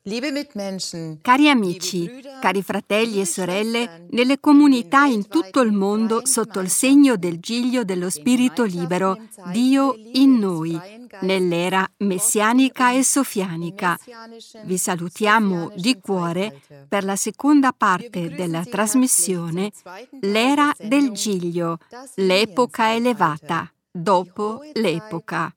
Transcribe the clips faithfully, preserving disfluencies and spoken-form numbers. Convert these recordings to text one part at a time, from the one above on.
Cari amici, cari fratelli e sorelle, nelle comunità in tutto il mondo sotto il segno del giglio dello Spirito libero, Dio in noi, nell'era messianica e sofianica. Vi salutiamo di cuore per la seconda parte della trasmissione L'era del giglio, l'epoca elevata, dopo l'epoca.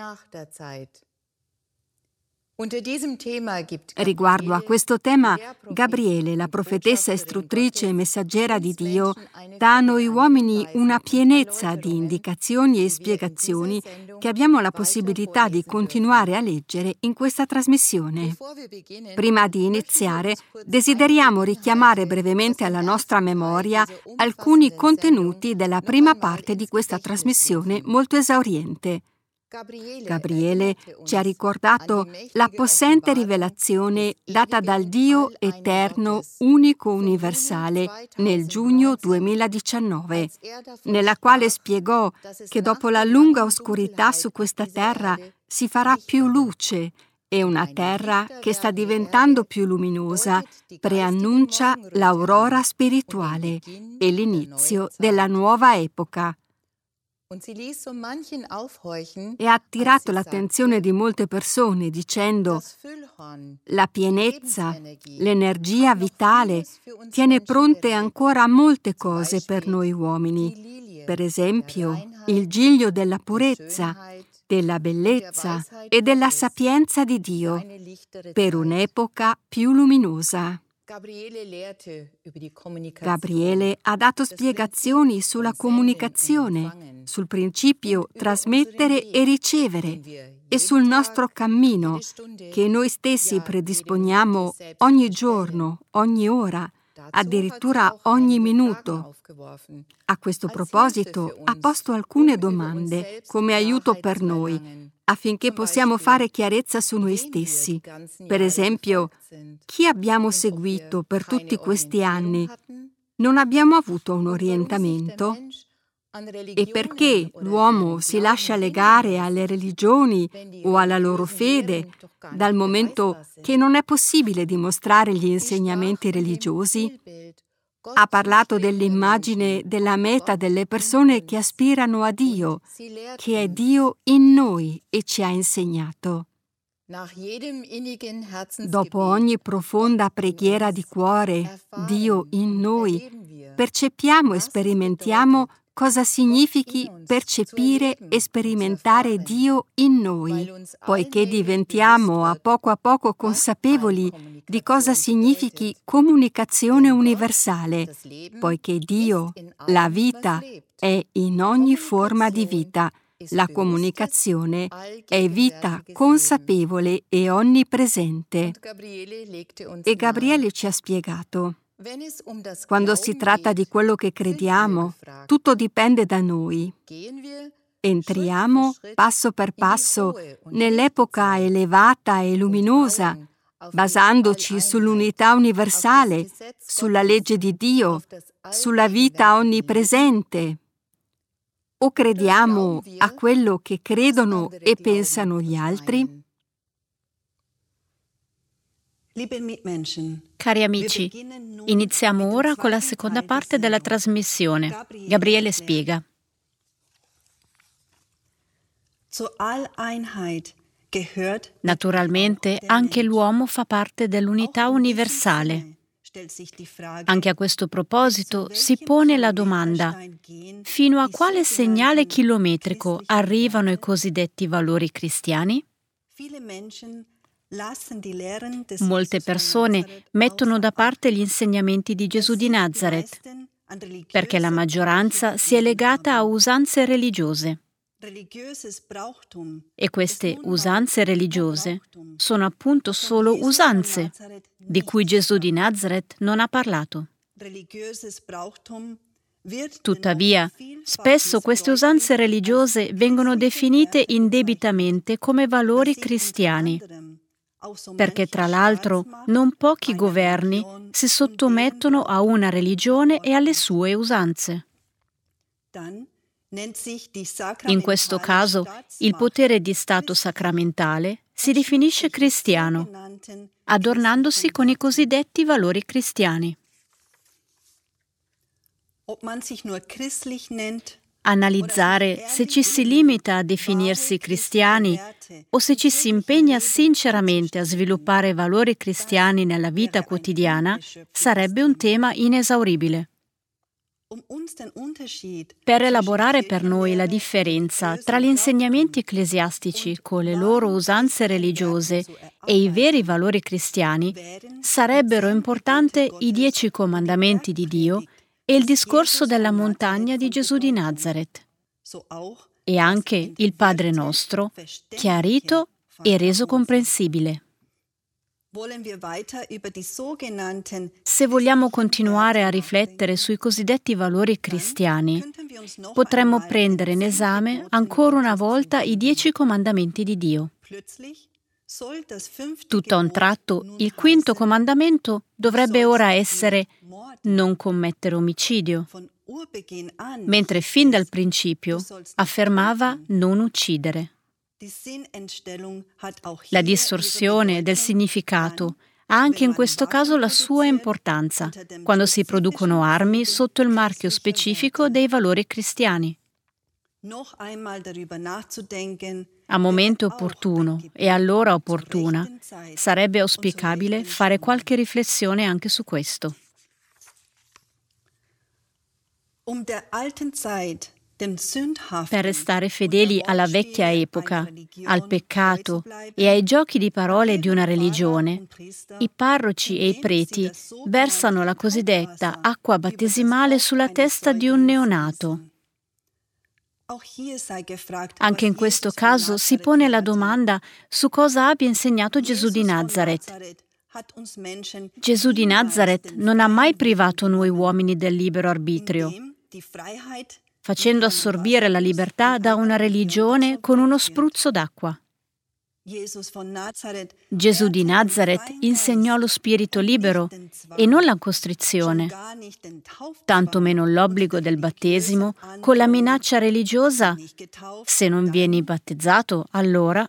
Riguardo a questo tema, Gabriele, la profetessa istruttrice e messaggera di Dio, dà a noi uomini una pienezza di indicazioni e spiegazioni che abbiamo la possibilità di continuare a leggere in questa trasmissione. Prima di iniziare, desideriamo richiamare brevemente alla nostra memoria alcuni contenuti della prima parte di questa trasmissione molto esauriente. Gabriele ci ha ricordato la possente rivelazione data dal Dio eterno, unico, universale, nel giugno duemiladiciannove, nella quale spiegò che dopo la lunga oscurità su questa terra si farà più luce e una terra che sta diventando più luminosa preannuncia l'aurora spirituale e l'inizio della nuova epoca. E ha attirato l'attenzione di molte persone dicendo: la pienezza, l'energia vitale tiene pronte ancora molte cose per noi uomini, per esempio il giglio della purezza, della bellezza e della sapienza di Dio, per un'epoca più luminosa. Gabriele ha dato spiegazioni sulla comunicazione, sul principio trasmettere e ricevere e sul nostro cammino che noi stessi predisponiamo ogni giorno, ogni ora, addirittura ogni minuto. A questo proposito ha posto alcune domande come aiuto per noi, affinché possiamo fare chiarezza su noi stessi. Per esempio, chi abbiamo seguito per tutti questi anni? Non abbiamo avuto un orientamento? E perché l'uomo si lascia legare alle religioni o alla loro fede, dal momento che non è possibile dimostrare gli insegnamenti religiosi? Ha parlato dell'immagine della meta delle persone che aspirano a Dio, che è Dio in noi e ci ha insegnato. Dopo ogni profonda preghiera di cuore, Dio in noi, percepiamo e sperimentiamo cosa significhi percepire e sperimentare Dio in noi, poiché diventiamo a poco a poco consapevoli di cosa significhi comunicazione universale, poiché Dio, la vita, è in ogni forma di vita. La comunicazione è vita consapevole e onnipresente. E Gabriele ci ha spiegato: quando si tratta di quello che crediamo, tutto dipende da noi. Entriamo passo per passo nell'epoca elevata e luminosa, basandoci sull'unità universale, sulla legge di Dio, sulla vita onnipresente. O crediamo a quello che credono e pensano gli altri? Cari amici, iniziamo ora con la seconda parte della trasmissione. Gabriele spiega. Naturalmente anche l'uomo fa parte dell'unità universale. Anche a questo proposito si pone la domanda: fino a quale segnale chilometrico arrivano i cosiddetti valori cristiani? Molte persone mettono da parte gli insegnamenti di Gesù di Nazareth, perché la maggioranza si è legata a usanze religiose. E queste usanze religiose sono appunto solo usanze, di cui Gesù di Nazareth non ha parlato. Tuttavia, spesso queste usanze religiose vengono definite indebitamente come valori cristiani, perché tra l'altro non pochi governi si sottomettono a una religione e alle sue usanze. In questo caso, il potere di stato sacramentale si definisce cristiano, adornandosi con i cosiddetti valori cristiani. Analizzare se ci si limita a definirsi cristiani o se ci si impegna sinceramente a sviluppare valori cristiani nella vita quotidiana sarebbe un tema inesauribile. Per elaborare per noi la differenza tra gli insegnamenti ecclesiastici con le loro usanze religiose e i veri valori cristiani, sarebbero importanti i dieci comandamenti di Dio e il discorso della montagna di Gesù di Nazaret, e anche il Padre Nostro, chiarito e reso comprensibile. Se vogliamo continuare a riflettere sui cosiddetti valori cristiani, potremmo prendere in esame ancora una volta i dieci comandamenti di Dio. Tutto a un tratto, il quinto comandamento dovrebbe ora essere non commettere omicidio, mentre fin dal principio affermava non uccidere. La distorsione del significato ha anche in questo caso la sua importanza, quando si producono armi sotto il marchio specifico dei valori cristiani. A momento opportuno e all'ora opportuna sarebbe auspicabile fare qualche riflessione anche su questo. Per restare fedeli alla vecchia epoca, al peccato e ai giochi di parole di una religione, i parroci e i preti versano la cosiddetta acqua battesimale sulla testa di un neonato. Anche in questo caso si pone la domanda su cosa abbia insegnato Gesù di Nazaret. Gesù di Nazaret non ha mai privato noi uomini del libero arbitrio, facendo assorbire la libertà da una religione con uno spruzzo d'acqua. Gesù di Nazaret insegnò lo spirito libero e non la costrizione, tanto meno l'obbligo del battesimo con la minaccia religiosa: se non vieni battezzato, allora...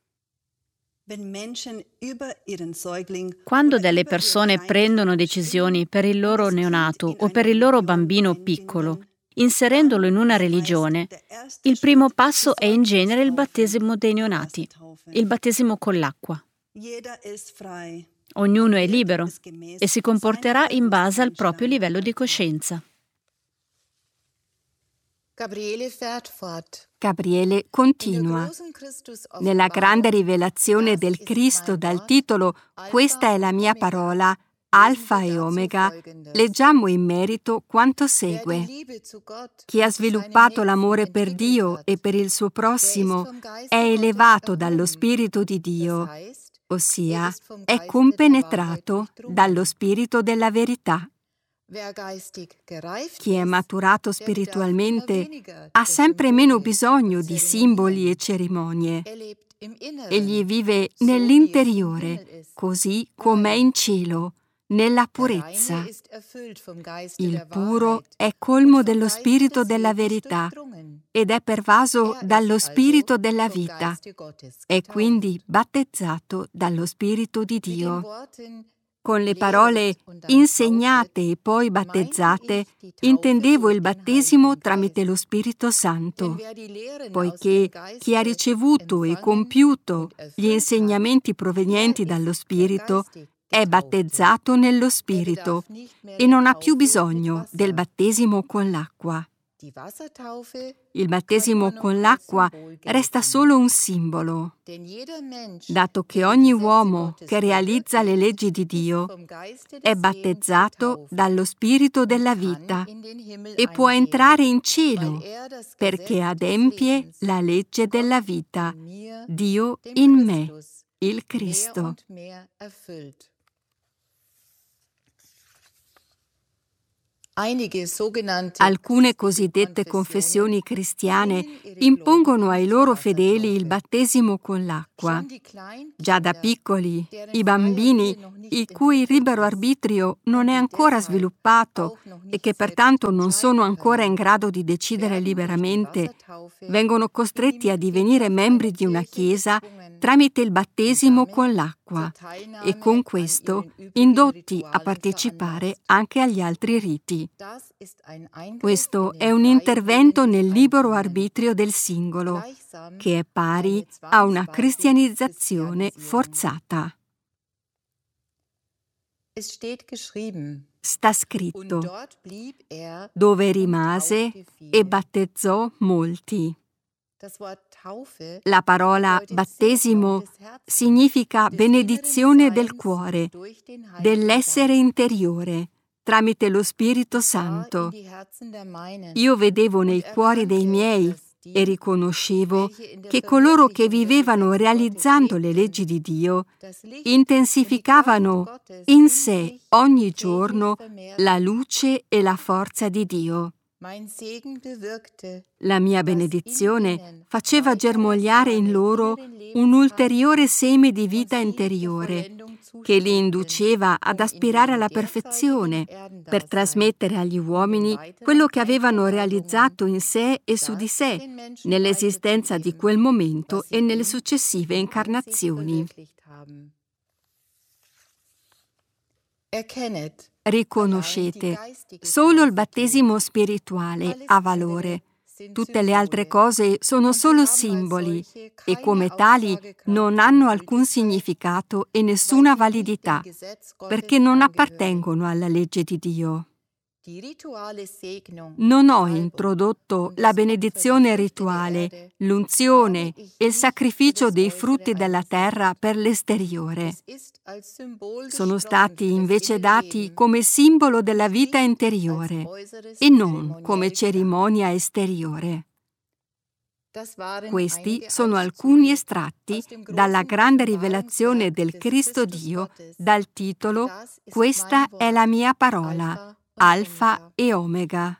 Quando delle persone prendono decisioni per il loro neonato o per il loro bambino piccolo, inserendolo in una religione, il primo passo è in genere il battesimo dei neonati, il battesimo con l'acqua. Ognuno è libero e si comporterà in base al proprio livello di coscienza. Gabriele continua. Nella grande rivelazione del Cristo dal titolo «Questa è la mia parola», Alfa e Omega, leggiamo in merito quanto segue. Chi ha sviluppato l'amore per Dio e per il suo prossimo è elevato dallo Spirito di Dio, ossia è compenetrato dallo Spirito della verità. Chi è maturato spiritualmente ha sempre meno bisogno di simboli e cerimonie. Egli vive nell'interiore, così come è in cielo, nella purezza. Il puro è colmo dello spirito della verità ed è pervaso dallo spirito della vita. È quindi battezzato dallo Spirito di Dio. Con le parole insegnate e poi battezzate, intendevo il battesimo tramite lo Spirito Santo, poiché chi ha ricevuto e compiuto gli insegnamenti provenienti dallo Spirito è battezzato nello Spirito e non ha più bisogno del battesimo con l'acqua. Il battesimo con l'acqua resta solo un simbolo, dato che ogni uomo che realizza le leggi di Dio è battezzato dallo Spirito della vita e può entrare in cielo perché adempie la legge della vita, Dio in me, il Cristo. Alcune cosiddette confessioni cristiane impongono ai loro fedeli il battesimo con l'acqua. Già da piccoli, i bambini i cui libero arbitrio non è ancora sviluppato e che pertanto non sono ancora in grado di decidere liberamente, vengono costretti a divenire membri di una Chiesa tramite il battesimo con l'acqua e con questo indotti a partecipare anche agli altri riti. Questo è un intervento nel libero arbitrio del singolo, che è pari a una cristianizzazione forzata. Sta scritto, dove rimase e battezzò molti. La parola battesimo significa benedizione del cuore, dell'essere interiore, tramite lo Spirito Santo. Io vedevo nei cuori dei miei e riconoscevo che coloro che vivevano realizzando le leggi di Dio intensificavano in sé ogni giorno la luce e la forza di Dio. La mia benedizione faceva germogliare in loro un ulteriore seme di vita interiore che li induceva ad aspirare alla perfezione per trasmettere agli uomini quello che avevano realizzato in sé e su di sé nell'esistenza di quel momento e nelle successive incarnazioni. Riconoscete, solo il battesimo spirituale ha valore. Tutte le altre cose sono solo simboli e come tali non hanno alcun significato e nessuna validità, perché non appartengono alla legge di Dio. Non ho introdotto la benedizione rituale, l'unzione e il sacrificio dei frutti della terra per l'esteriore. Sono stati invece dati come simbolo della vita interiore e non come cerimonia esteriore. Questi sono alcuni estratti dalla grande rivelazione del Cristo Dio dal titolo Questa è la mia parola, Alfa e Omega.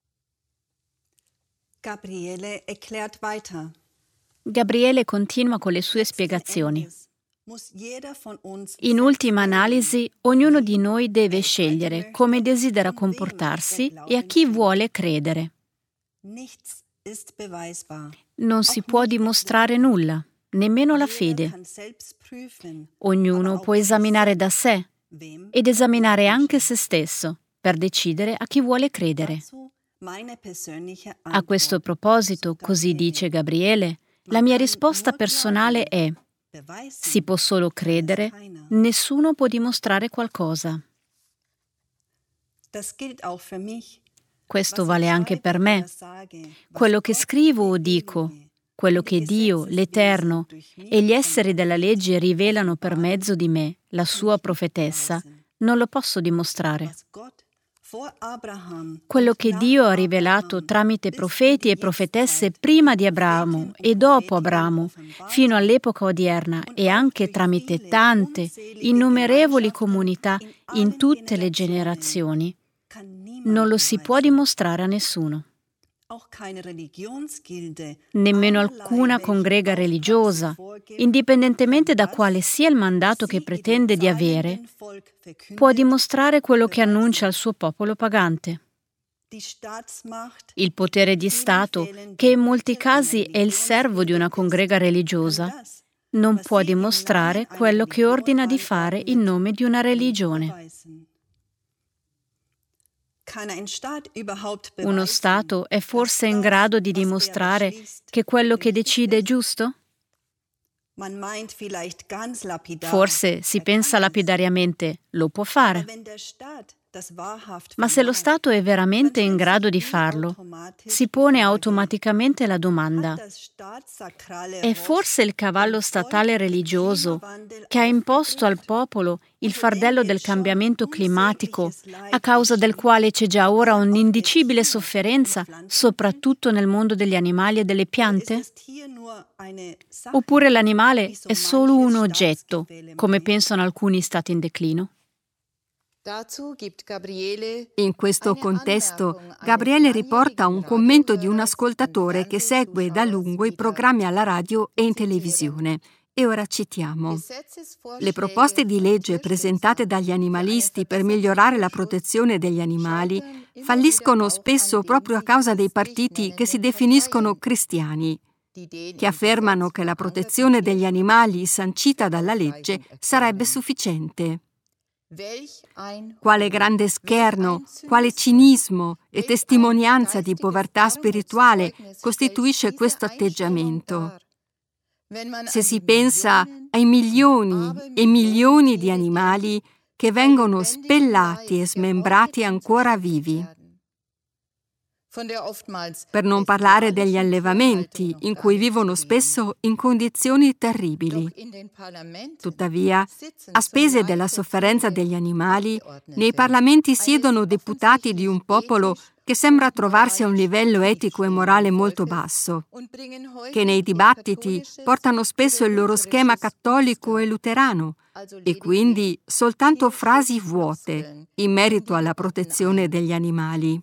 Gabriele erklärt weiter. Gabriele continua con le sue spiegazioni. In ultima analisi, ognuno di noi deve scegliere come desidera comportarsi e a chi vuole credere. Non si può dimostrare nulla, nemmeno la fede. Ognuno può esaminare da sé ed esaminare anche se stesso per decidere a chi vuole credere. A questo proposito, così dice Gabriele, la mia risposta personale è: si può solo credere, nessuno può dimostrare qualcosa. Questo vale anche per me. Quello che scrivo o dico, quello che Dio, l'Eterno e gli esseri della legge rivelano per mezzo di me, la sua profetessa, non lo posso dimostrare. Quello che Dio ha rivelato tramite profeti e profetesse prima di Abramo e dopo Abramo, fino all'epoca odierna e anche tramite tante, innumerevoli comunità in tutte le generazioni, non lo si può dimostrare a nessuno. Nemmeno alcuna congrega religiosa, indipendentemente da quale sia il mandato che pretende di avere, può dimostrare quello che annuncia al suo popolo pagante. Il potere di Stato, che in molti casi è il servo di una congrega religiosa, non può dimostrare quello che ordina di fare in nome di una religione. Uno Stato è forse in grado di dimostrare che quello che decide è giusto? Forse si pensa lapidariamente, lo può fare. Ma se lo Stato è veramente in grado di farlo, si pone automaticamente la domanda: è forse il cavallo statale religioso che ha imposto al popolo il fardello del cambiamento climatico, a causa del quale c'è già ora un'indicibile sofferenza, soprattutto nel mondo degli animali e delle piante? Oppure l'animale è solo un oggetto, come pensano alcuni stati in declino? In questo contesto, Gabriele riporta un commento di un ascoltatore che segue da lungo i programmi alla radio e in televisione E ora citiamo. Le proposte di legge presentate dagli animalisti per migliorare la protezione degli animali falliscono spesso proprio a causa dei partiti che si definiscono cristiani, che affermano che la protezione degli animali sancita dalla legge sarebbe sufficiente. Quale grande scherno, quale cinismo e testimonianza di povertà spirituale costituisce questo atteggiamento. Se si pensa ai milioni e milioni di animali che vengono spellati e smembrati ancora vivi. Per non parlare degli allevamenti, in cui vivono spesso in condizioni terribili. Tuttavia, a spese della sofferenza degli animali, nei parlamenti siedono deputati di un popolo che sembra trovarsi a un livello etico e morale molto basso, che nei dibattiti portano spesso il loro schema cattolico e luterano, e quindi soltanto frasi vuote in merito alla protezione degli animali.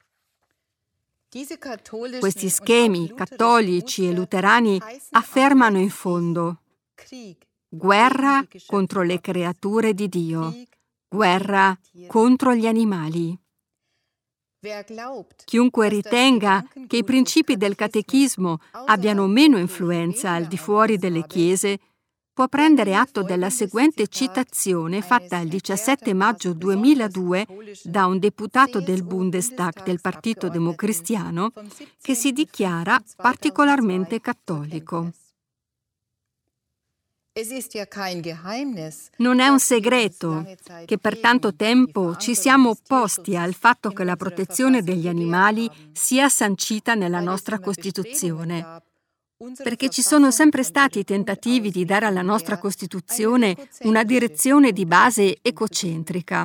Questi schemi cattolici e luterani affermano in fondo guerra contro le creature di Dio, guerra contro gli animali. Chiunque ritenga che i principi del catechismo abbiano meno influenza al di fuori delle chiese può prendere atto della seguente citazione fatta il diciassette maggio duemiladue da un deputato del Bundestag del Partito Democristiano che si dichiara particolarmente cattolico. Non è un segreto che per tanto tempo ci siamo opposti al fatto che la protezione degli animali sia sancita nella nostra Costituzione, perché ci sono sempre stati tentativi di dare alla nostra Costituzione una direzione di base ecocentrica.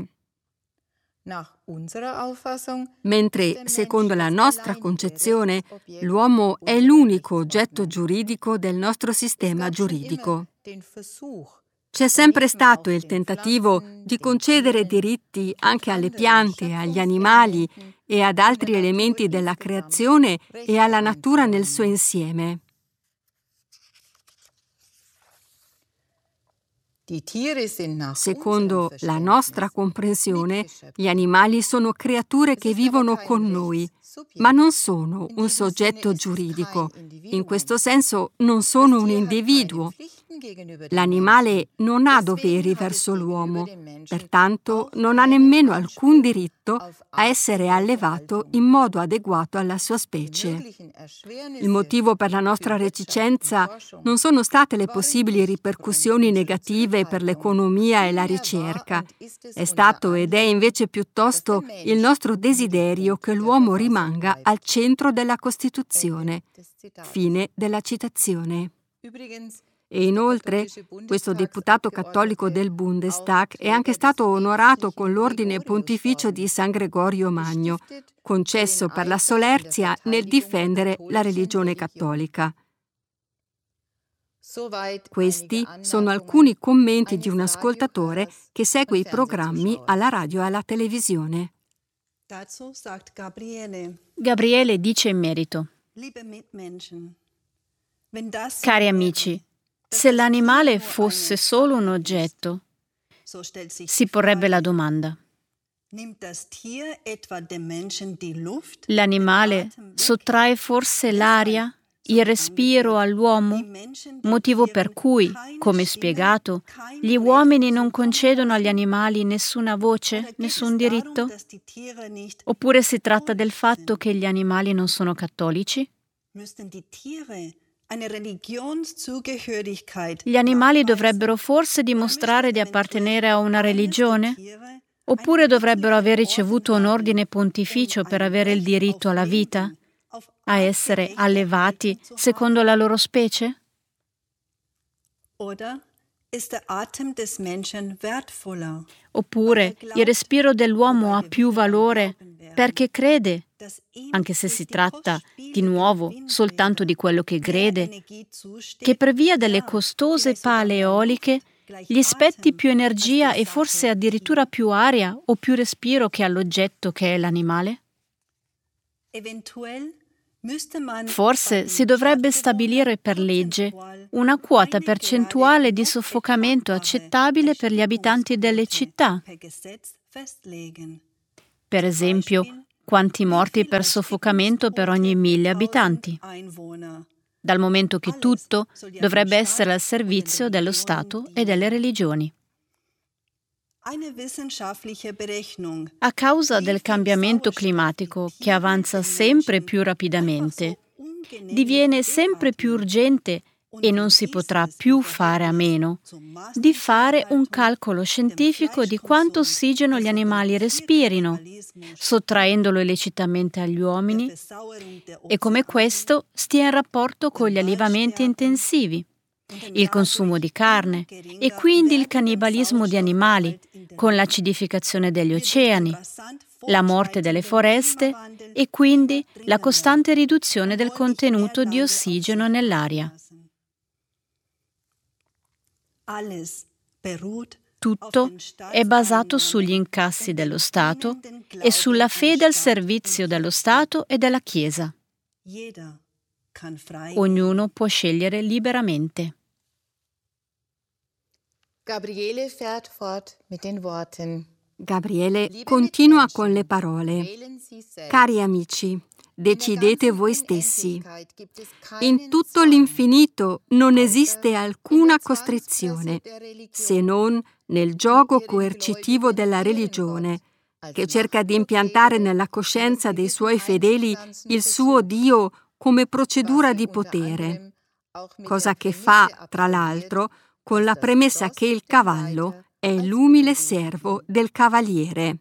Mentre, secondo la nostra concezione, l'uomo è l'unico oggetto giuridico del nostro sistema giuridico. C'è sempre stato il tentativo di concedere diritti anche alle piante, agli animali e ad altri elementi della creazione e alla natura nel suo insieme. Secondo la nostra comprensione, gli animali sono creature che vivono con noi, ma non sono un soggetto giuridico. In questo senso non sono un individuo. L'animale non ha doveri verso l'uomo, pertanto non ha nemmeno alcun diritto a essere allevato in modo adeguato alla sua specie. Il motivo per la nostra reticenza non sono state le possibili ripercussioni negative per l'economia e la ricerca. È stato ed è invece piuttosto il nostro desiderio che l'uomo rimanga al centro della Costituzione. Fine della citazione. E inoltre, questo deputato cattolico del Bundestag è anche stato onorato con l'ordine pontificio di San Gregorio Magno, concesso per la solerzia nel difendere la religione cattolica. Questi sono alcuni commenti di un ascoltatore che segue i programmi alla radio e alla televisione. Gabriele dice in merito: Cari amici, se l'animale fosse solo un oggetto, si porrebbe la domanda: l'animale sottrae forse l'aria, il respiro all'uomo, motivo per cui, come spiegato, gli uomini non concedono agli animali nessuna voce, nessun diritto? Oppure si tratta del fatto che gli animali non sono cattolici? Gli animali dovrebbero forse dimostrare di appartenere a una religione? Oppure dovrebbero aver ricevuto un ordine pontificio per avere il diritto alla vita? A essere allevati secondo la loro specie? Oppure il respiro dell'uomo ha più valore perché crede, anche se si tratta di nuovo soltanto di quello che crede, che per via delle costose pale eoliche gli spetti più energia e forse addirittura più aria o più respiro che all'oggetto che è l'animale? Forse si dovrebbe stabilire per legge una quota percentuale di soffocamento accettabile per gli abitanti delle città. Per esempio, quanti morti per soffocamento per ogni mille abitanti, dal momento che tutto dovrebbe essere al servizio dello Stato e delle religioni. A causa del cambiamento climatico che avanza sempre più rapidamente, diviene sempre più urgente e non si potrà più fare a meno di fare un calcolo scientifico di quanto ossigeno gli animali respirino, sottraendolo illecitamente agli uomini, e come questo stia in rapporto con gli allevamenti intensivi, il consumo di carne e quindi il cannibalismo di animali, con l'acidificazione degli oceani, la morte delle foreste e quindi la costante riduzione del contenuto di ossigeno nell'aria. Tutto è basato sugli incassi dello Stato e sulla fede al servizio dello Stato e della Chiesa. Ognuno può scegliere liberamente. Gabriele fährt fort mit den Worten. Gabriele continua con le parole. Cari amici, decidete voi stessi. In tutto l'infinito non esiste alcuna costrizione, se non nel giogo coercitivo della religione, che cerca di impiantare nella coscienza dei suoi fedeli il suo Dio come procedura di potere, cosa che fa, tra l'altro, con la premessa che il cavallo è l'umile servo del cavaliere.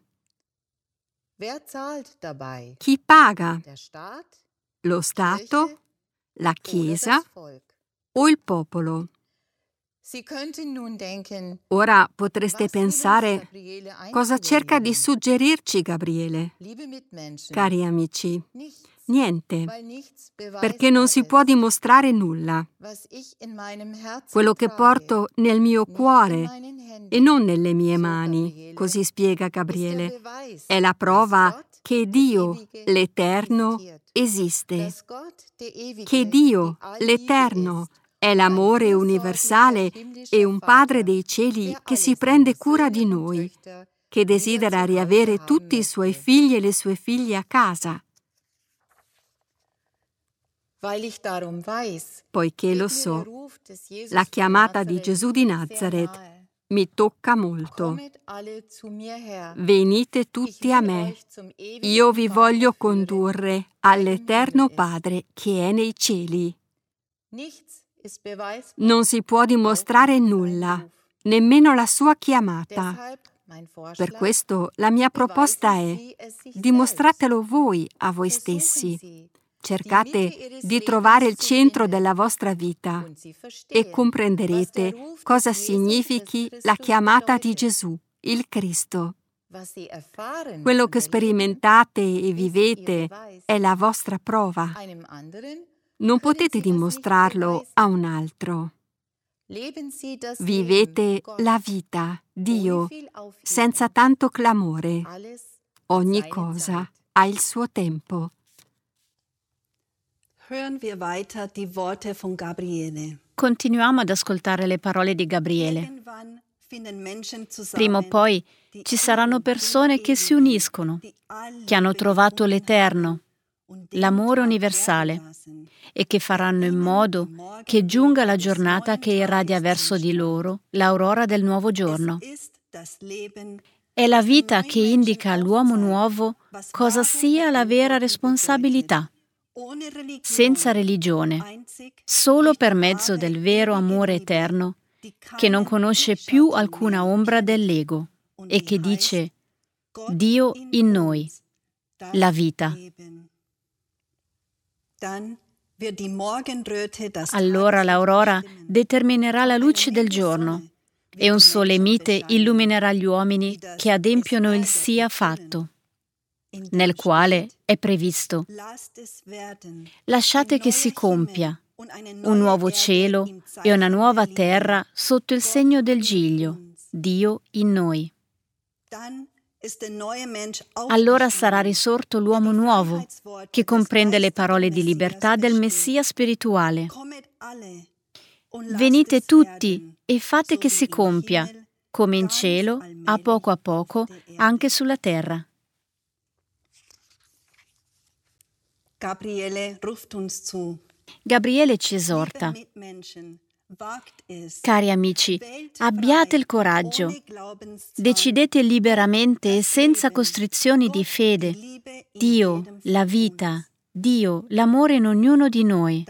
Chi paga? Lo Stato, la Chiesa o il popolo? Ora potreste pensare, cosa cerca di suggerirci Gabriele? Cari amici, niente, perché non si può dimostrare nulla. Quello che porto nel mio cuore e non nelle mie mani, così spiega Gabriele, è la prova che Dio, l'Eterno, esiste, che Dio, l'Eterno, è l'amore universale e un Padre dei cieli che si prende cura di noi, che desidera riavere tutti i suoi figli e le sue figlie a casa. Poiché lo so, la chiamata di Gesù di Nazareth mi tocca molto. Venite tutti a me, io vi voglio condurre all'Eterno Padre che è nei cieli. Non si può dimostrare nulla, nemmeno la sua chiamata. Per questo la mia proposta è: dimostratelo voi a voi stessi. Cercate di trovare il centro della vostra vita e comprenderete cosa significhi la chiamata di Gesù, il Cristo. Quello che sperimentate e vivete è la vostra prova. Non potete dimostrarlo a un altro. Vivete la vita, Dio, senza tanto clamore. Ogni cosa ha il suo tempo. Continuiamo ad ascoltare le parole di Gabriele. Prima o poi ci saranno persone che si uniscono, che hanno trovato l'Eterno, l'amore universale, e che faranno in modo che giunga la giornata che irradia verso di loro l'aurora del nuovo giorno. È la vita che indica all'uomo nuovo cosa sia la vera responsabilità. Senza religione, solo per mezzo del vero amore eterno, che non conosce più alcuna ombra dell'ego e che dice Dio in noi, la vita. Allora l'aurora determinerà la luce del giorno e un sole mite illuminerà gli uomini che adempiono il sia fatto, nel quale è previsto: lasciate che si compia un nuovo cielo e una nuova terra sotto il segno del Giglio, Dio in noi. Allora sarà risorto l'uomo nuovo, che comprende le parole di libertà del Messia spirituale. Venite tutti e fate che si compia, come in cielo, a poco a poco, anche sulla terra. Gabriele ruft uns zu. Gabriele ci esorta. Cari amici, abbiate il coraggio, decidete liberamente e senza costrizioni di fede. Dio, la vita, Dio, l'amore in ognuno di noi.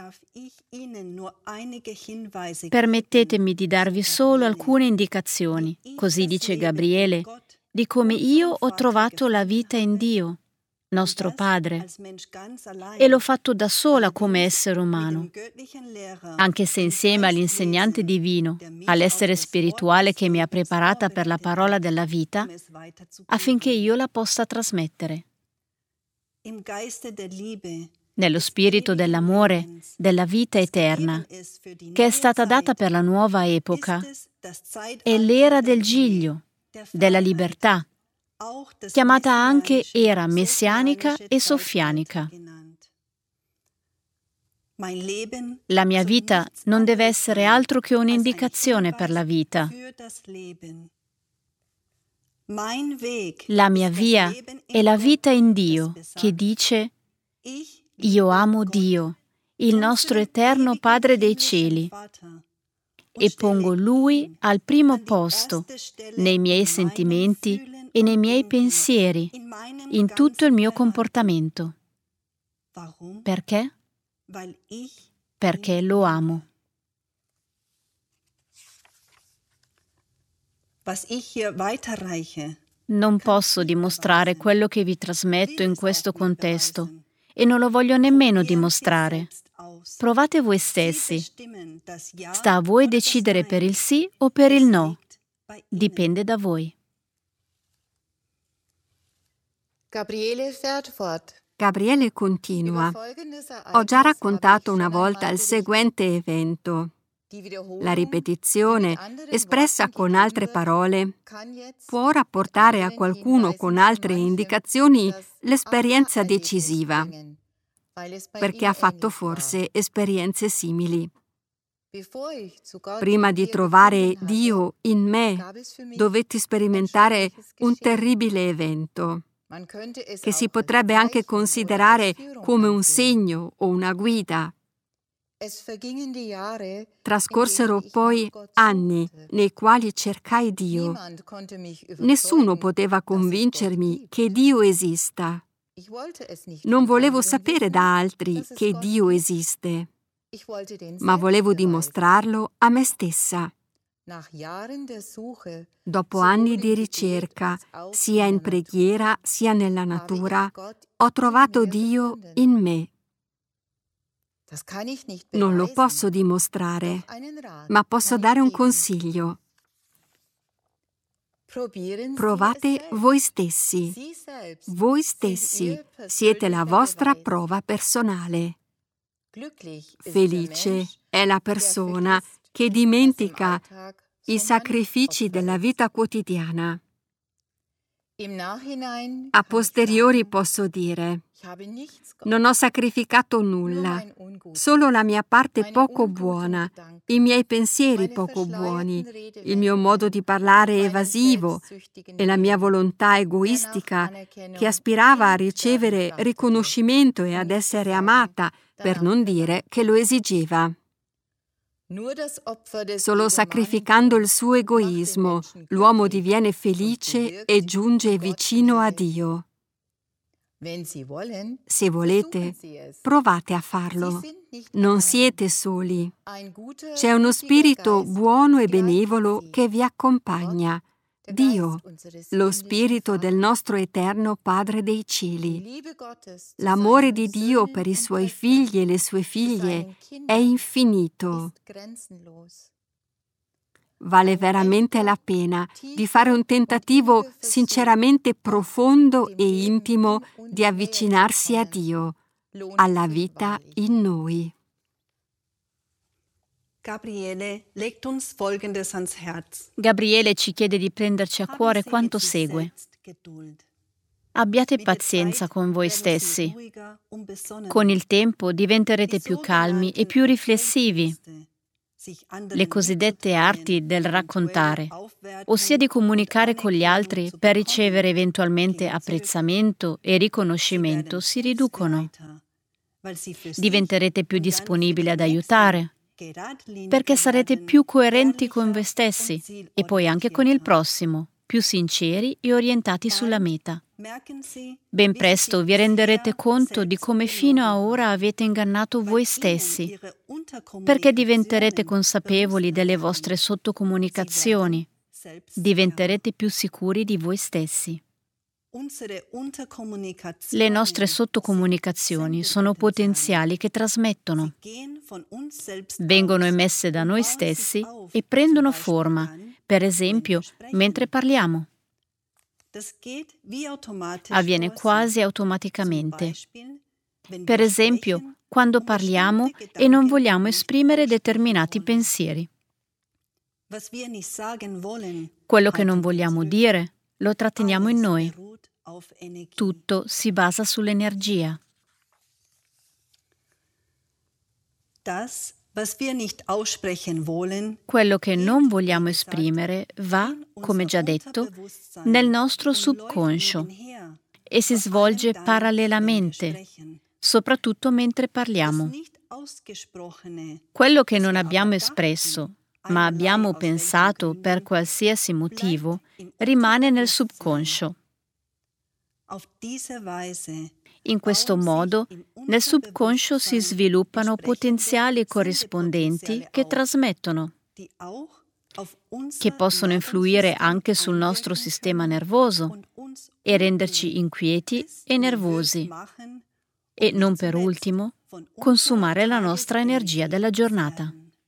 Permettetemi di darvi solo alcune indicazioni, così dice Gabriele, di come io ho trovato la vita in Dio, nostro Padre, e l'ho fatto da sola come essere umano, anche se insieme all'insegnante divino, all'essere spirituale che mi ha preparata per la parola della vita, affinché io la possa trasmettere. Nello spirito dell'amore, della vita eterna, che è stata data per la nuova epoca, è l'era del Giglio, della libertà, chiamata anche era messianica e soffianica. La mia vita non deve essere altro che un'indicazione per la vita. La mia via è la vita in Dio, che dice: io amo Dio, il nostro eterno Padre dei cieli, e pongo Lui al primo posto nei miei sentimenti e nei miei pensieri, in tutto il mio comportamento. Perché? Perché lo amo. Non posso dimostrare quello che vi trasmetto in questo contesto e non lo voglio nemmeno dimostrare. Provate voi stessi. Sta a voi decidere per il sì o per il no. Dipende da voi. Gabriele fährt fort. Gabriele continua. Ho già raccontato una volta il seguente evento. La ripetizione, espressa con altre parole, può rapportare a qualcuno con altre indicazioni l'esperienza decisiva, perché ha fatto forse esperienze simili. Prima di trovare Dio in me, dovetti sperimentare un terribile evento, che si potrebbe anche considerare come un segno o una guida. Trascorsero poi anni nei quali cercai Dio. Nessuno poteva convincermi che Dio esista. Non volevo sapere da altri che Dio esiste, ma volevo dimostrarlo a me stessa. Dopo anni di ricerca, sia in preghiera sia nella natura, ho trovato Dio in me. Non lo posso dimostrare, ma posso dare un consiglio. Provate voi stessi. Voi stessi siete la vostra prova personale. Felice è la persona che dimentica i sacrifici della vita quotidiana. A posteriori posso dire: non ho sacrificato nulla, solo la mia parte poco buona, i miei pensieri poco buoni, il mio modo di parlare evasivo e la mia volontà egoistica che aspirava a ricevere riconoscimento e ad essere amata, per non dire che lo esigeva. Solo sacrificando il suo egoismo, l'uomo diviene felice e giunge vicino a Dio. Se volete, provate a farlo. Non siete soli. C'è uno spirito buono e benevolo che vi accompagna. Dio, lo spirito del nostro eterno Padre dei cieli. L'amore di Dio per i suoi figli e le sue figlie è infinito. Vale veramente la pena di fare un tentativo sinceramente profondo e intimo di avvicinarsi a Dio, alla vita in noi. Gabriele legt uns Folgendes ans Herz. Gabriele ci chiede di prenderci a cuore quanto segue. Abbiate pazienza con voi stessi. Con il tempo diventerete più calmi e più riflessivi. Le cosiddette arti del raccontare, ossia di comunicare con gli altri per ricevere eventualmente apprezzamento e riconoscimento, si riducono. Diventerete più disponibili ad aiutare, perché sarete più coerenti con voi stessi e poi anche con il prossimo, più sinceri e orientati sulla meta. Ben presto vi renderete conto di come fino ad ora avete ingannato voi stessi, perché diventerete consapevoli delle vostre sottocomunicazioni, diventerete più sicuri di voi stessi. Le nostre sottocomunicazioni sono potenziali che trasmettono, vengono emesse da noi stessi e prendono forma, per esempio, mentre parliamo. Avviene quasi automaticamente. Per esempio, quando parliamo e non vogliamo esprimere determinati pensieri. Quello che non vogliamo dire, lo tratteniamo in noi. Tutto si basa sull'energia. Quello che non vogliamo esprimere va, come già detto, nel nostro subconscio e si svolge parallelamente, soprattutto mentre parliamo. Quello che non abbiamo espresso, ma abbiamo pensato per qualsiasi motivo, rimane nel subconscio. In questo modo, nel subconscio si sviluppano potenziali corrispondenti che trasmettono, che possono influire anche sul nostro sistema nervoso e renderci inquieti e nervosi e, non per ultimo, consumare la nostra energia della giornata.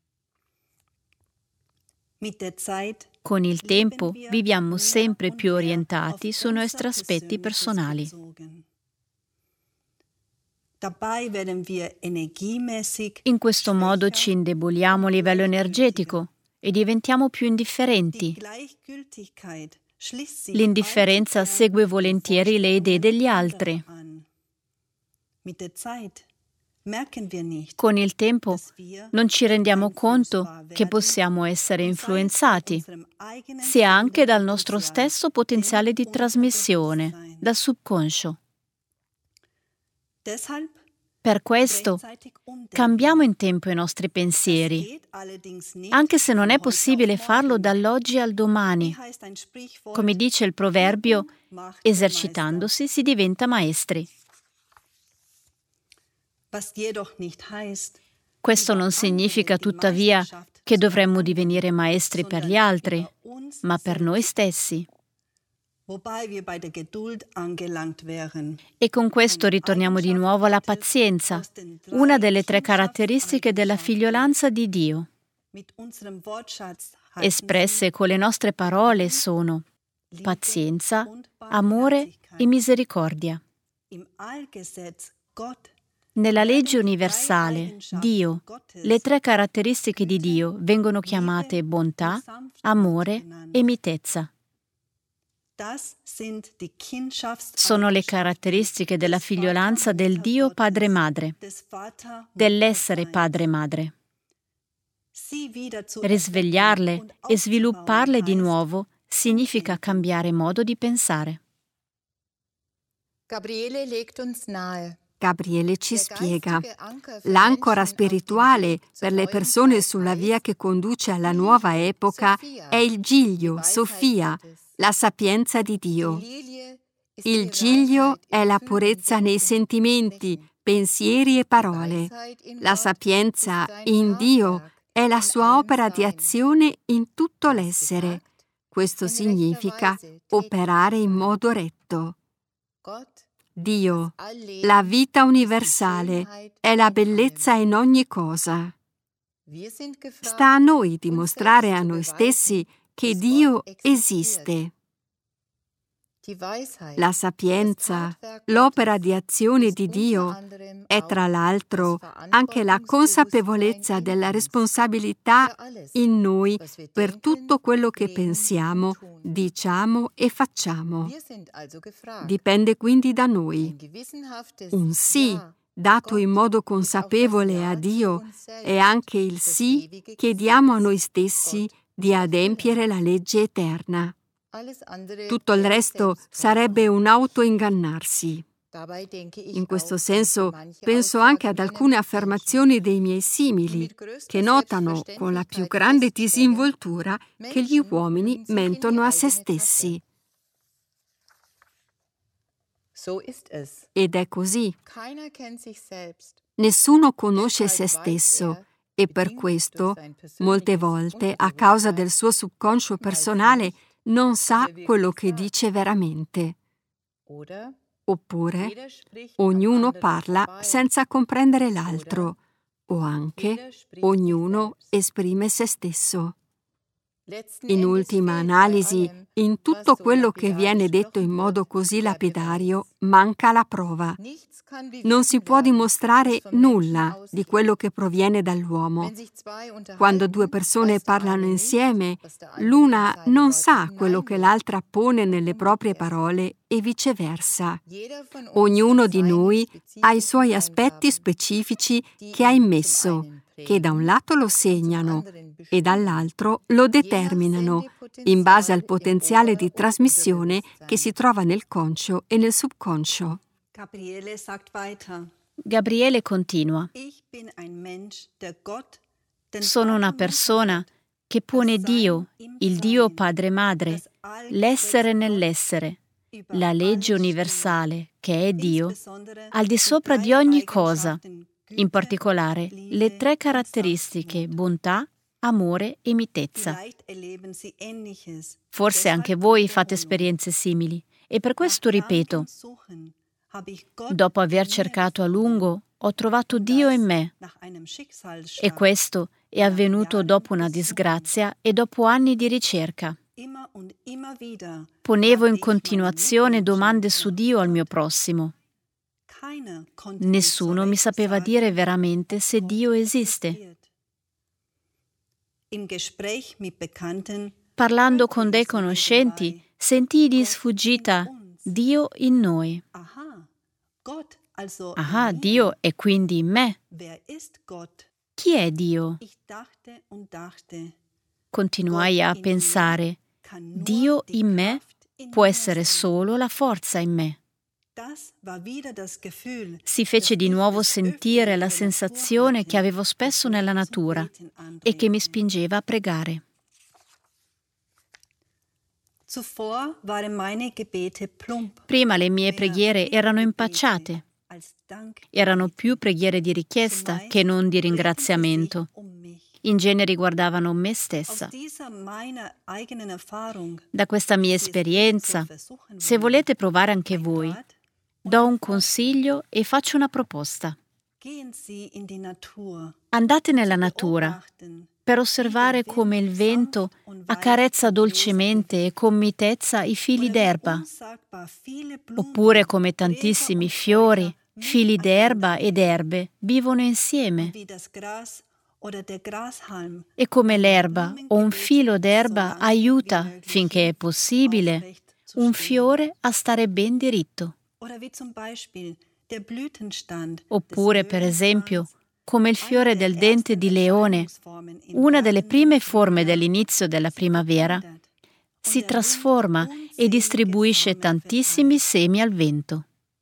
Con il tempo viviamo sempre più orientati sui nostri aspetti personali. In questo modo ci indeboliamo a livello energetico e diventiamo più indifferenti. L'indifferenza segue volentieri le idee degli altri. Con il tempo non ci rendiamo conto che possiamo essere influenzati, sia anche dal nostro stesso potenziale di trasmissione, dal subconscio. Per questo cambiamo in tempo i nostri pensieri, anche se non è possibile farlo dall'oggi al domani. Come dice il proverbio, esercitandosi si diventa maestri. Questo non significa tuttavia che dovremmo divenire maestri per gli altri, ma per noi stessi. E con questo ritorniamo di nuovo alla pazienza, una delle tre caratteristiche della figliolanza di Dio. Espresse con le nostre parole sono pazienza, amore e misericordia. Nella legge universale, Dio, le tre caratteristiche di Dio vengono chiamate bontà, amore e mitezza. Sono le caratteristiche della figliolanza del Dio Padre-Madre, dell'essere Padre-Madre. Risvegliarle e svilupparle di nuovo significa cambiare modo di pensare. Gabriele legt uns nahe. Gabriele ci spiega. L'ancora spirituale per le persone sulla via che conduce alla nuova epoca è il giglio, Sofia, la sapienza di Dio. Il giglio è la purezza nei sentimenti, pensieri e parole. La sapienza in Dio è la sua opera di azione in tutto l'essere. Questo significa operare in modo retto. Dio, la vita universale, è la bellezza in ogni cosa. Sta a noi dimostrare a noi stessi che Dio esiste. La sapienza, l'opera di azione di Dio, è tra l'altro anche la consapevolezza della responsabilità in noi per tutto quello che pensiamo, diciamo e facciamo. Wir sind also gefragt. Dipende quindi da noi. Ein gewissenhaftes Un sì Ja dato in modo ist auch das consapevole Ja a zu Dio uns selbst, è anche il das sì ewige che diamo a Gesetz noi stessi Gott di zu adempiere erfüllen. la legge eterna. Alles andere Tutto il wäre resto Selbsttäuschung. sarebbe un autoingannarsi. Dabei denke ich In questo auch an senso manche penso anche ad Aussagen meiner alcune Mitmenschen, affermazioni dei miei die simili, mit größter che notano con la più Selbstverständlichkeit grande feststellen, disinvoltura che gli Menschen uomini lügen sich in die mentono a se eigene Tasche. stessi. So ist es. Ed è così. Keiner kennt sich selbst. Nessuno conosce se Deshalb weiß stesso er, e per bedingt questo, durch sein molte persönliches volte, a causa del suo subconscio oftmals personale, nicht, non was sa er wirklich quello che sagt. dice veramente. Oder Oppure jeder spricht am ognuno anderen parla vorbei. senza comprendere l'altro, o anche Jeder spricht sich ognuno selbst. esprime se stesso. Letzten In Endes ultima fehlt bei analisi, allem, in was tutto so quello che lapidar viene detto in gesprochen modo wird, così der lapidario, Beweis. manca la prova. Nichts kann Non si bewiesen può werden, dimostrare was vom Menschen nulla di ausgeht. quello che proviene dall'uomo. Wenn sich zwei Quando due unterhalten, persone weiß der parlano eine nicht, insieme, was der andere in l'una seine non Worte sa quello che hineinlegt l'altra pone und nelle proprie umgekehrt. parole e viceversa. Jeder von uns Ognuno hat di seine noi ha i suoi spezifischen aspetti Eingaben, specifici die che ha ihn zum immesso, einen che da un prägen lato lo und zum segnano anderen e bestimmen, dall'altro lo je nach determinano, in base al Sendepotenzial im potenziale Ober- di und trasmissione che si Unterbewusstsein. trova nel conscio e nel subconscio. Gabriele sagt weiter. Gabriele continua. Ich bin ein Mensch, der Gott, den Sono una Vater persona Mutter, che pone das Dio, Sein im il Dio Sein, Padre Madre, das l'essere Allgesetz nell'essere, über la legge alles universale, che è stehend, Dio, insbesondere al di die sopra di drei ogni cosa, Eigenschaften in Güte, particolare Liebe le tre und caratteristiche Sanftmut. bontà, amore e mitezza. Vielleicht erleben Sie Ähnliches. Forse anche Deshalb voi die fate Wiederholung. esperienze simili e per questo Nach langem ripeto, Suchen habe ich Gott dopo aver in mir cercato a gefunden. lungo, ho trovato Und Dio in das me. nach einem Schicksalsschlag, E questo è nach avvenuto Jahren dopo una des Suchens. disgrazia e dopo anni di ricerca. Immer und immer wieder Ponevo fragte in ich meine continuazione Mitmenschen domande su nach Dio al Gott. mio prossimo. Keiner konnte mir Nessuno mi zurecht sapeva sagen, dire veramente ob se Gott Dio esiste. existiert. Im Gespräch mit Bekannten Parlando hörte con ich dei so conoscenti, nebenbei, sentii di Gott sfuggita in uns. Dio in noi. Aha, Gott also Ah, in mir. Dio è quindi in me. Wer ist Gott? Chi è Dio? Ich dachte und dachte, Continuai a Gott in mir pensare. kann nur Dio die in me Kraft in può mir essere sein. solo la forza in me. Das war wieder das Gefühl, Si fece das di ich nuovo des sentire Öfteren la in der Natur sensazione hatte, che avevo spesso das mich nella zum natura Beten e che mi andrängte. spingeva a pregare. Zuvor waren meine Gebete plump, Prima le mie mehr preghiere erano Bittgebete impacciate, als erano Dankgebete. più preghiere di richiesta Zumeist che non di drehten sie ringraziamento. sich um mich. In genere riguardavano me Aus stessa. dieser meiner eigenen Erfahrung, Da questa mia wenn Sie es esperienza, ebenso versuchen se wollen, volete provare anche ein voi, Rat do oder un ein Vorschlag. consiglio e faccio una proposta. Gehen Sie in die Natur, Andate um nella zu natura beobachten, per wie osservare der come il Wind vento sanft und weich accarezza die Bläser dolcemente e bewegt, con mitezza i fili oder wie d'erba, unsagbar viele Blumen, oppure come Gräser tantissimi und fiori, Kräuter fili d'erba miteinander ed leben, erbe vivono insieme, und wie das Gras oder der Grashalm e come einem l'erba o un Blumengebet filo so d'erba lange wie aiuta, möglich finché è hilft, possibile, aufrecht zu un stehen. fiore a stare ben diritto. Oder wie zum Beispiel der Blütenstand des Oppure, per esempio, Löwenzahns, come il einer fiore der del dente ersten di leone, Erscheinungsformen im una delle Garten prime im forme Frühjahr, dell'inizio della sich primavera, verändert und si der Wind trasforma e unzählige distribuisce Samen tantissimi verteilt. semi al vento.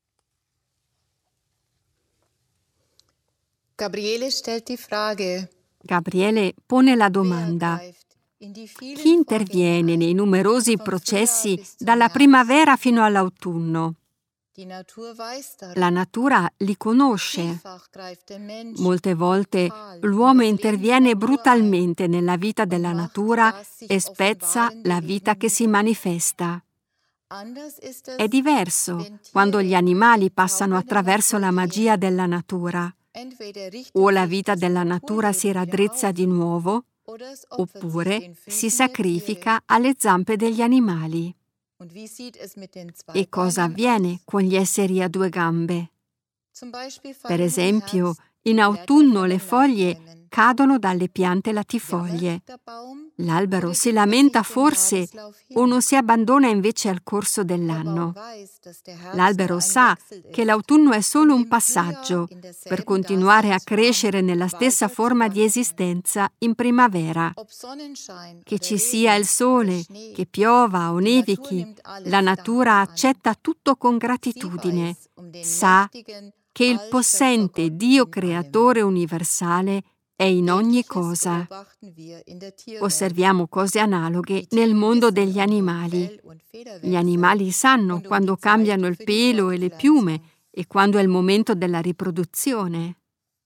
Gabriele stellt die Frage, Gabriele pone la wer domanda: greift in die vielen chi interviene Vorgänge nei ein, numerosi vom processi Frühjahr bis zum dalla Herbst? primavera fino all'autunno? Die Natur weiß darum. La natura li conosce. Vielfach greift der Mensch Molte volte brutal in l'uomo das Leben interviene der Natur ein brutalmente nella vita und della macht natura das sich e spezza offenbarende la vita Leben che si wieder. manifesta. Anders ist È es, diverso wenn quando Tiere gli durch animali die passano Taufe der attraverso la Natur magia gehen. della natura. Entweder richtet O la sich vita das della natura si Naturleben wieder raddrizza auf, di nuovo, oder es opfert sich oppure den si Füßen der Tiere. sacrifica alle zampe degli animali. Und wie sieht es mit den E cosa Zweibeinigen avviene aus? con gli esseri a due gambe? Zum Beispiel Per fallen im esempio, Herbst in die Blätter autunno von le den foglie Laubbäumen. cadono dalle piante latifoglie. L'albero si lamenta forse o non si abbandona invece al corso dell'anno. L'albero sa che l'autunno è solo un passaggio per continuare a crescere nella stessa forma di esistenza in primavera. Che ci sia il sole, che piova o nevichi, la natura accetta tutto con gratitudine. Sa che il possente Dio creatore universale è in ogni cosa. Osserviamo cose analoghe nel mondo degli animali. Gli animali sanno quando cambiano il pelo e le piume e quando è il momento della riproduzione.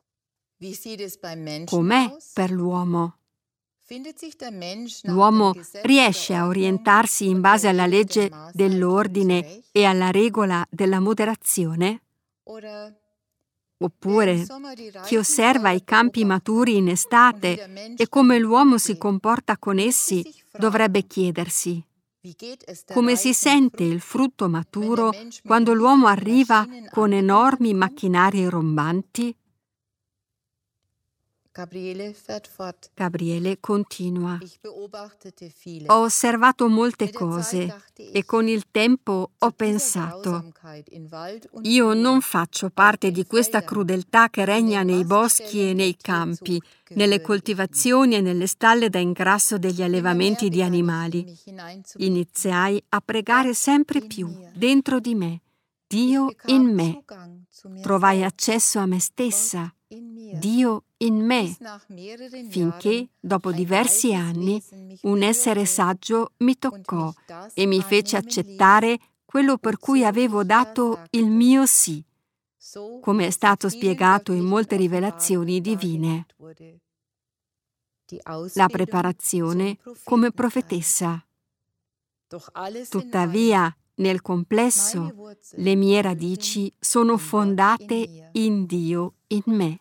Com'è per l'uomo? L'uomo riesce a orientarsi in base alla legge dell'ordine e alla regola della moderazione? Oppure chi osserva i campi maturi in estate e come l'uomo si comporta con essi dovrebbe chiedersi: come si sente il frutto maturo quando l'uomo arriva con enormi macchinari rombanti? Gabriele continua. Ho osservato molte cose e con il tempo ho pensato: io non faccio parte di questa crudeltà che regna nei boschi e nei campi, nelle coltivazioni e nelle stalle da ingrasso degli allevamenti di animali. Iniziai a pregare sempre più dentro di me, Dio in me. Trovai accesso a me stessa, Dio in me, finché, dopo diversi anni, un essere saggio mi toccò e mi fece accettare quello per cui avevo dato il mio sì, come è stato spiegato in molte rivelazioni divine. La preparazione come profetessa. Tuttavia, nel complesso, le mie radici sono fondate in Dio in me.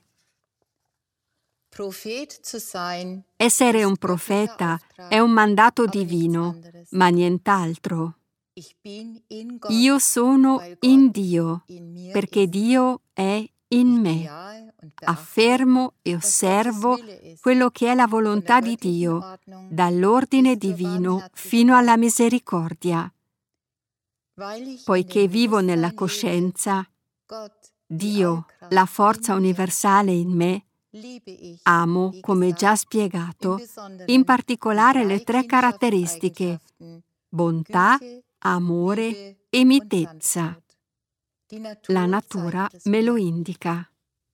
Essere un profeta è un mandato divino, ma nient'altro. Io sono in Dio, perché Dio è in me. Affermo e osservo quello che è la volontà di Dio, dall'ordine divino fino alla misericordia. Poiché vivo nella coscienza, Dio, la forza universale in me, amo, come già spiegato, in particolare le tre caratteristiche: bontà, amore e mitezza. La natura me lo indica.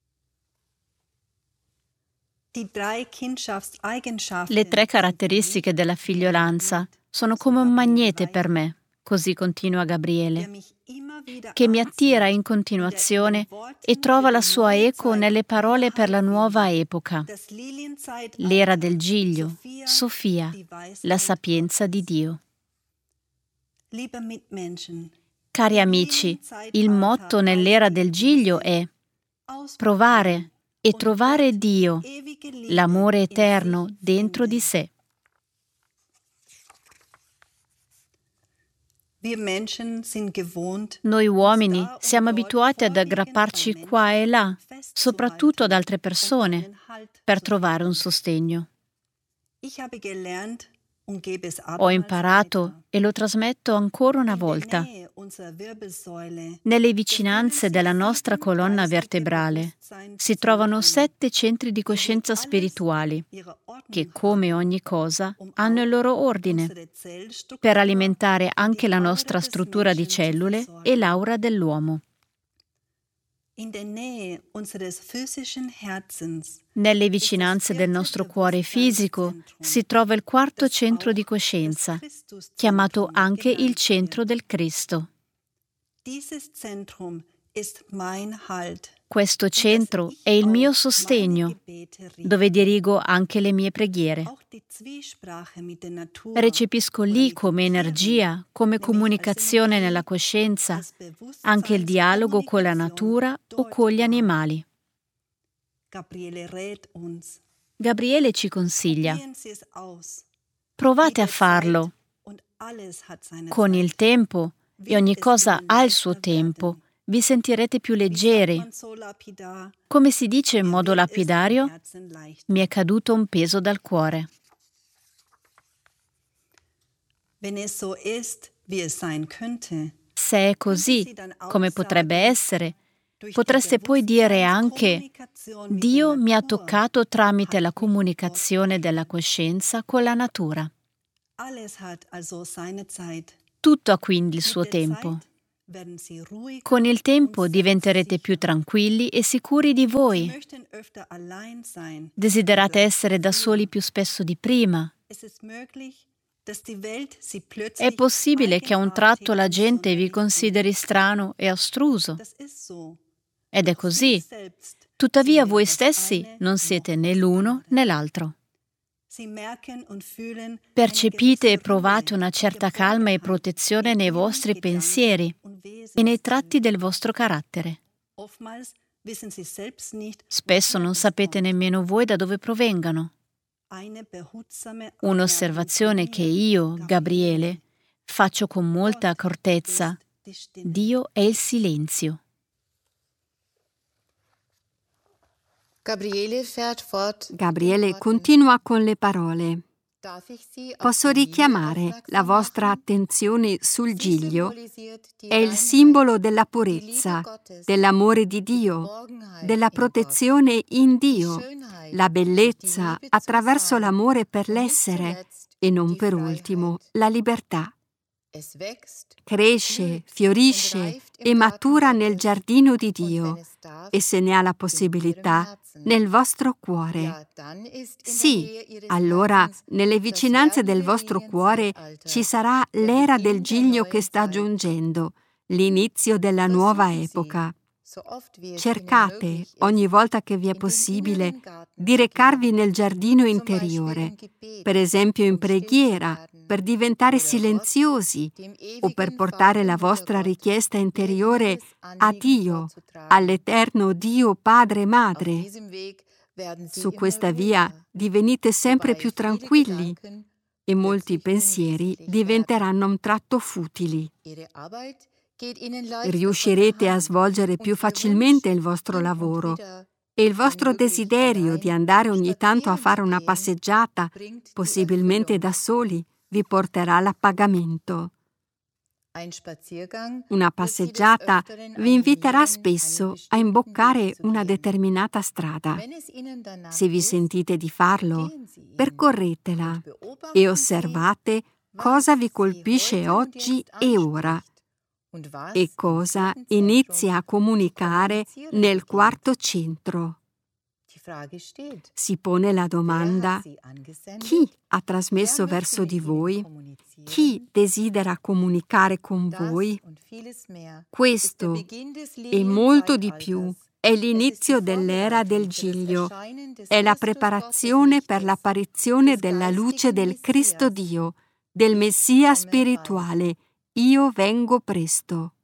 Le tre caratteristiche della figliolanza sono come un magnete per me, così continua Gabriele, che mi attira in continuazione e trova la sua eco nelle parole per la nuova epoca, l'era del Giglio, Sofia, la sapienza di Dio. Cari amici, il motto nell'era del Giglio è provare e trovare Dio, l'amore eterno dentro di sé. Noi uomini siamo abituati ad aggrapparci qua e là, soprattutto ad altre persone, per trovare un sostegno. Ho imparato e lo trasmetto ancora una volta. Nelle vicinanze della nostra colonna vertebrale si trovano sette centri di coscienza spirituali che, come ogni cosa, hanno il loro ordine per alimentare anche la nostra struttura di cellule e l'aura dell'uomo. Nelle vicinanze del nostro cuore fisico si trova il quarto centro di coscienza, chiamato anche il centro del Cristo. Questo centro è il mio sostegno, dove dirigo anche le mie preghiere. Recepisco lì come energia, come comunicazione nella coscienza, anche il dialogo con la natura o con gli animali. Gabriele ci consiglia: provate a farlo. Con il tempo, e ogni cosa ha il suo tempo, vi sentirete più leggeri. Come si dice in modo lapidario, mi è caduto un peso dal cuore. Se è così, come potrebbe essere, potreste poi dire anche: Dio mi ha toccato tramite la comunicazione della coscienza con la natura. Tutto ha quindi il suo tempo. Con il tempo diventerete più tranquilli e sicuri di voi. Desiderate essere da soli più spesso di prima. È possibile che a un tratto la gente vi consideri strano e astruso. Ed è così. Tuttavia voi stessi non siete né l'uno né l'altro. Percepite e provate una certa calma e protezione nei vostri pensieri e nei tratti del vostro carattere. Spesso non sapete nemmeno voi da dove provengano. Un'osservazione che io, Gabriele, faccio con molta accortezza: Dio è il silenzio. Gabriele continua con le parole. Posso richiamare la vostra attenzione sul giglio? È il simbolo della purezza, dell'amore di Dio, della protezione in Dio, la bellezza attraverso l'amore per l'essere e non per ultimo la libertà. Cresce, fiorisce e matura nel giardino di Dio e, se ne ha la possibilità, nel vostro cuore. Sì, allora nelle vicinanze del vostro cuore ci sarà l'era del giglio che sta giungendo, l'inizio della nuova epoca. Cercate, ogni volta che vi è possibile, di recarvi nel giardino interiore, per esempio in preghiera, per diventare silenziosi o per portare la vostra richiesta interiore a Dio, all'eterno Dio Padre e Madre. Su questa via divenite sempre più tranquilli e molti pensieri diventeranno un tratto futili. Riuscirete a svolgere più facilmente il vostro lavoro e il vostro desiderio di andare ogni tanto a fare una passeggiata, possibilmente da soli, vi porterà all'appagamento. Una passeggiata vi inviterà spesso a imboccare una determinata strada. Se vi sentite di farlo, percorretela e osservate cosa vi colpisce oggi e ora e cosa inizia a comunicare nel quarto centro. Si pone la domanda: chi ha trasmesso verso di voi? Chi desidera comunicare con voi? Questo e molto di più è l'inizio dell'era del giglio, è la preparazione per l'apparizione della luce del Cristo Dio, del Messia spirituale. Io vengo presto.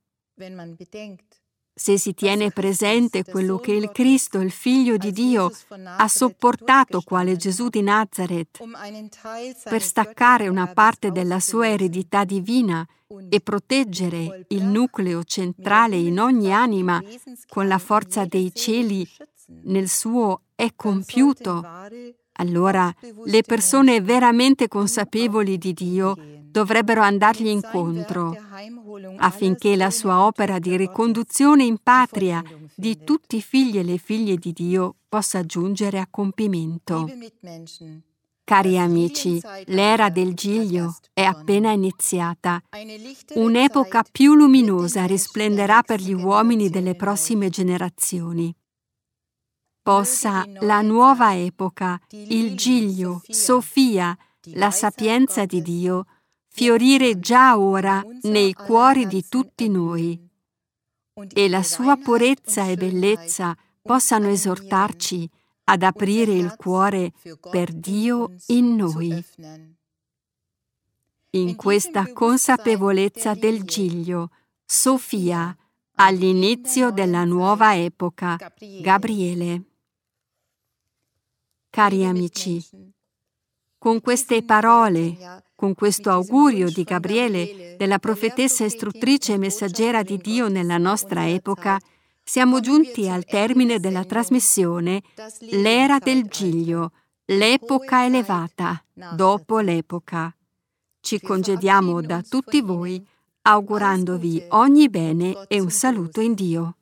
Se si tiene presente quello che il Cristo, il Figlio di Dio, ha sopportato quale Gesù di Nazaret per staccare una parte della sua eredità divina e proteggere il nucleo centrale in ogni anima con la forza dei cieli nel suo è compiuto, allora le persone veramente consapevoli di Dio dovrebbero andargli incontro affinché la sua opera di riconduzione in patria di tutti i figli e le figlie di Dio possa giungere a compimento. Cari amici, l'era del giglio è appena iniziata. Un'epoca più luminosa risplenderà per gli uomini delle prossime generazioni. Possa la nuova epoca, il giglio, Sofia, la sapienza di Dio, fiorire già ora nei cuori di tutti noi e la sua purezza e bellezza possano esortarci ad aprire il cuore per Dio in noi. In questa consapevolezza del giglio, Sofia, all'inizio della nuova epoca, Gabriele. Cari amici, con queste parole Con questo augurio di Gabriele, della profetessa istruttrice e messaggera di Dio nella nostra epoca, siamo giunti al termine della trasmissione L'era del Giglio, l'epoca elevata, dopo l'epoca. Ci congediamo da tutti voi, augurandovi ogni bene e un saluto in Dio.